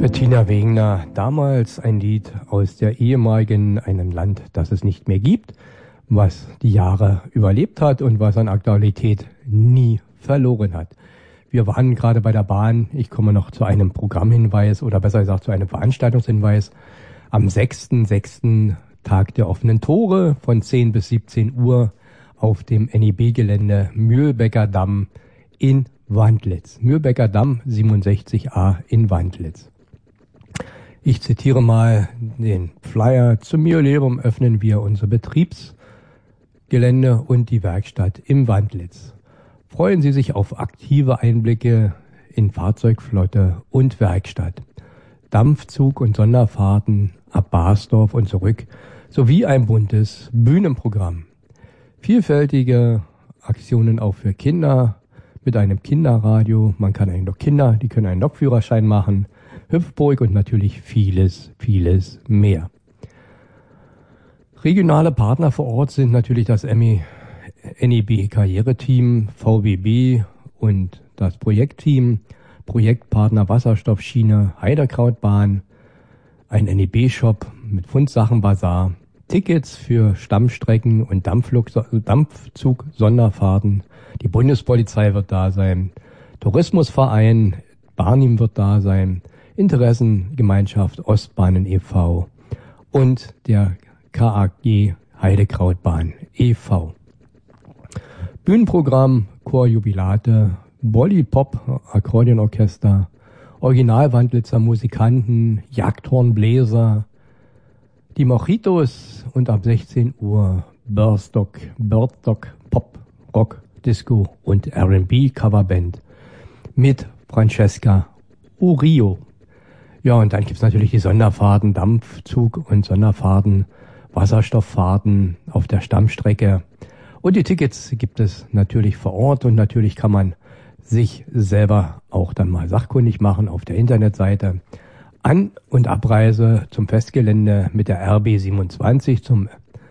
Bettina Wegner, damals ein Lied aus der ehemaligen einem Land, das es nicht mehr gibt, was die Jahre überlebt hat und was an Aktualität nie verloren hat. Wir waren gerade bei der Bahn, ich komme noch zu einem Programmhinweis oder besser gesagt zu einem Veranstaltungshinweis. Am 6.6. Tag der offenen Tore von 10 bis 17 Uhr auf dem NEB-Gelände Mühlbecker Damm in Wandlitz. Mühlbecker Damm 67a in Wandlitz. Ich zitiere mal den Flyer. Zum Jubiläum öffnen wir unser Betriebsgelände und die Werkstatt im Wandlitz. Freuen Sie sich auf aktive Einblicke in Fahrzeugflotte und Werkstatt, Dampfzug und Sonderfahrten ab Basdorf und zurück, sowie ein buntes Bühnenprogramm. Vielfältige Aktionen auch für Kinder mit einem Kinderradio. Man kann die können einen Lokführerschein machen, Hüpfburg und natürlich vieles, vieles mehr. Regionale Partner vor Ort sind natürlich das NEB Karriereteam, VBB und das Projektteam, Projektpartner Wasserstoffschiene, Heidekrautbahn, ein NEB-Shop mit Fundsachenbazar, Tickets für Stammstrecken und Dampfzug-Sonderfahrten. Die Bundespolizei wird da sein, Tourismusverein Barnim wird da sein, Interessengemeinschaft Ostbahnen e.V. und der KAG Heidekrautbahn e.V. Bühnenprogramm, Chorjubilate, Bolli-Pop, Akkordeonorchester, Originalwandlitzer Musikanten, Jagdhornbläser, die Mojitos und ab 16 Uhr Birdstock, Pop, Rock, Disco und R&B Coverband mit Francesca Urio. Ja, und dann gibt's natürlich die Sonderfahrten, Dampfzug und Sonderfahrten, Wasserstofffahrten auf der Stammstrecke. Und die Tickets gibt es natürlich vor Ort und natürlich kann man sich selber auch dann mal sachkundig machen auf der Internetseite. An- und Abreise zum Festgelände mit der RB 27 zum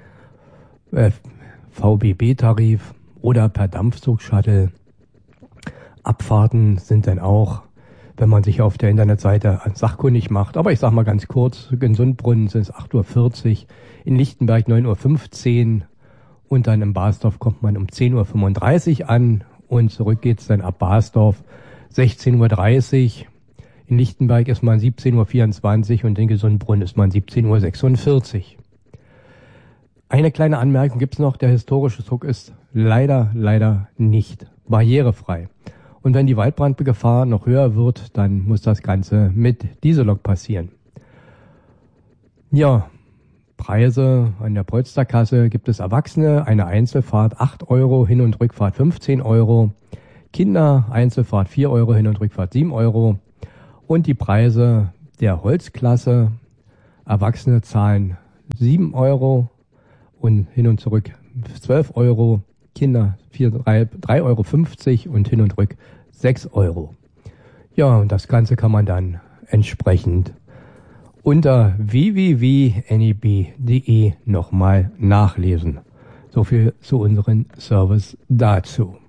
VBB-Tarif oder per Dampfzug-Shuttle. Abfahrten sind dann auch, wenn man sich auf der Internetseite sachkundig macht. Aber ich sage mal ganz kurz, in Sundbrunnen sind es 8.40 Uhr, in Lichtenberg 9.15 Uhr und dann in Basdorf kommt man um 10.35 Uhr an und zurück geht's dann ab Basdorf 16.30 Uhr. In Lichtenberg ist man 17.24 Uhr und in Gesundbrunn ist man 17.46 Uhr. Eine kleine Anmerkung gibt's noch, der historische Zug ist leider nicht barrierefrei. Und wenn die Waldbrandgefahr noch höher wird, dann muss das Ganze mit Diesellok passieren. Ja, Preise an der Polsterkasse gibt es Erwachsene, eine Einzelfahrt 8 Euro, Hin- und Rückfahrt 15 Euro, Kinder, Einzelfahrt 4 Euro, Hin- und Rückfahrt 7 Euro und die Preise der Holzklasse, Erwachsene zahlen 7 Euro und hin und zurück 12 Euro, Kinder 3,50 Euro und hin und rück 6 Euro. Ja, und das Ganze kann man dann entsprechend unter www.neb.de nochmal nachlesen. So viel zu unserem Service dazu.